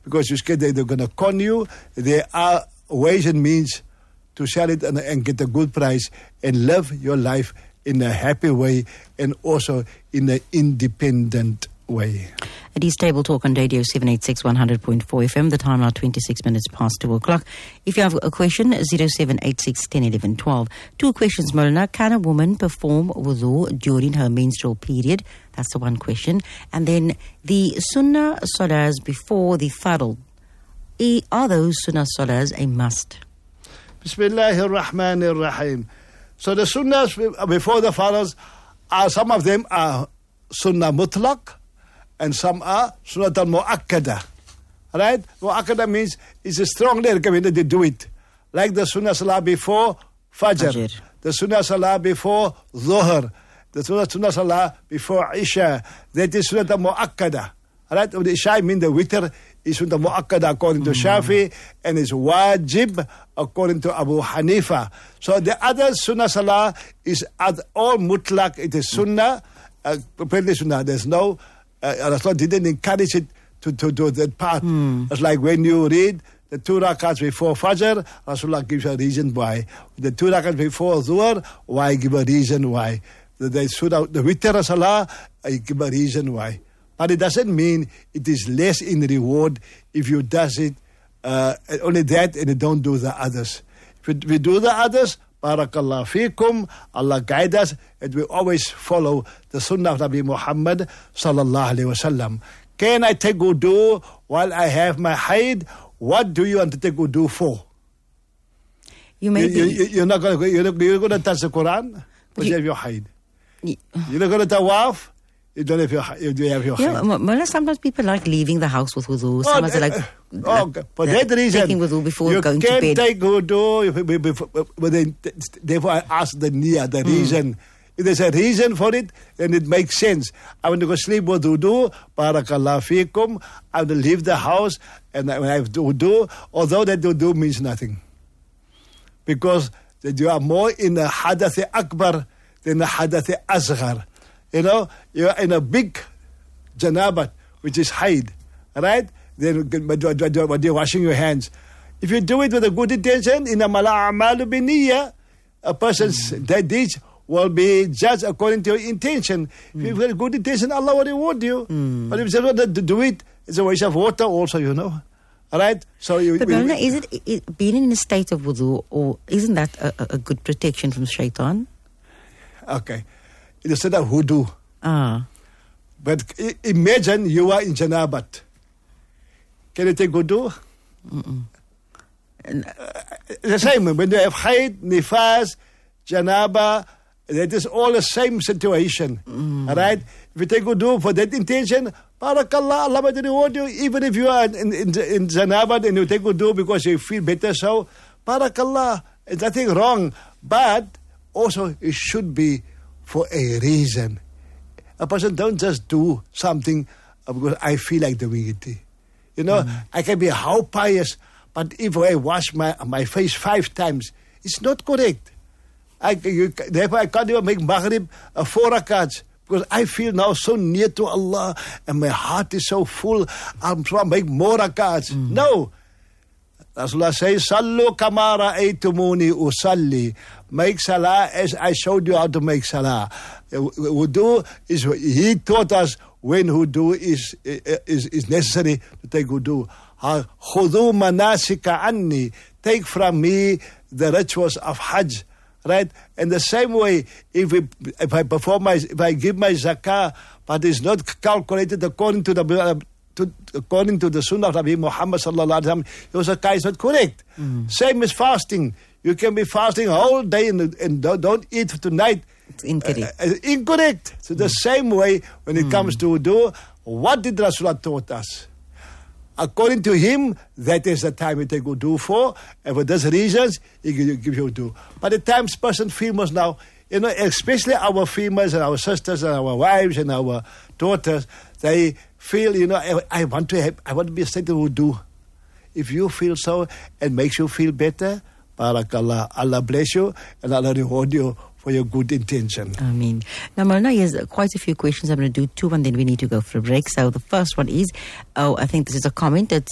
because you're scared they're going to con you. There are ways and means to sell it and get a good price and live your life in a happy way and also in an independent way. It is Table Talk on Radio 786 100.4 FM. The time now 26 minutes past 2 o'clock. If you have a question, 0786 10 11 12. Two questions, Maulana. Can a woman perform wudu during her menstrual period? That's the one question. And then the sunnah salahs before the fardh. Are those sunnah salahs a must? Bismillahir Rahmanir Rahim. So the sunnahs before the fardhs, some of them are sunnah mutlaq, and some are sunnah al-mu'akkada. Right? Mu'akkada means it's a strongly recommended to do it. Like the sunnah salah before Fajr. The sunnah salah before Dhuhr. The sunnah salah before Isha. That is sunnah al-mu'akkada. Right? The Isha means the witr is sunnah mu'akkada according to Shafi, and is wajib according to Abu Hanifa. So the other sunnah salah is all mutlaq. It is sunnah. Completely sunnah. There's no Rasulullah didn't encourage it to do that part. It's like when you read the 2 rakats before Fajr, Rasulullah gives a reason why. The 2 rakats before Dhuhr, why give a reason why. The witr salah, I give a reason why. But it doesn't mean it is less in reward if you does it only that and you don't do the others. If we do the others, Barakallah fikum, Allah guide us, and we always follow the sunnah of Nabi Muhammad sallallahu alaihi wasallam. Can I take wudu while I have my haid? What do you want to take wudu for? You're not going to touch the Quran because you have your haid. You're not going to tawaf. You don't have your haid. Yeah, sometimes people like leaving the house with wudu. Sometimes for that reason, taking wudu before you going to bed. You can't take wudu. Therefore, I ask the niyyah, the reason. If there's a reason for it, then it makes sense. I want to go sleep with wudu. Barakallah fikum. I want to leave the house and when I have wudu, although that wudu means nothing, because you are more in a hadath akbar than a hadath asghar. You know, you're in a big janabat, which is haid, right? Then when you're washing your hands, if you do it with a good intention, innamal a'malu binniyah, a person's deeds will be judged according to your intention. If you've got a good intention, Allah will reward you. But if you say to do it, it's a waste of water also, you know. All right? So but Maulana, is it being in a state of wudu, or isn't that a good protection from shaitan? Okay. Instead of wudu. But imagine you are in janabat. Can you take wudu? The same. When you have haid, nifas, janaba, that is all the same situation. All right? If you take wudu for that intention, barakallah, Allah will reward you. Even if you are in janabat and you take wudu because you feel better, so barakallah, there's nothing wrong. But also it should be for a reason. A person don't just do something because I feel like doing it. You know, I can be how pious, but if I wash my face 5 times, it's not correct. Therefore, I can't even make Maghrib 4 rakats because I feel now so near to Allah and my heart is so full. I'm trying to make more rakats. No. Rasulullah says, Sallu kama ra'aytumuni usalli. Make salah as I showed you how to make salah. Wudu is, he taught us when wudu is necessary to take wudu. Khudu manasika anni. Take from me the rituals of Hajj. Right? And the same way, if I give my zakah, but it's not calculated according to the sunnah of Nabi Muhammad sallallahu alaihi wasallam, your zakah is not correct. Same as fasting. You can be fasting a whole day and don't eat for tonight. It's incorrect. Incorrect. So the same way, when it comes to wudu, what did Rasulullah taught us? According to him, that is the time we take wudu for, and for those reasons, he gives you wudu. But the times person females now, you know, especially our females and our sisters and our wives and our daughters, they feel, you know, I want to be a state of wudu. If you feel so and makes you feel better, barakallah, Allah bless you and Allah reward you for your good intention. Ameen. Now, Maulana, there's quite a few questions. I'm going to do 2 and then we need to go for a break. So the first one is, I think this is a comment. It's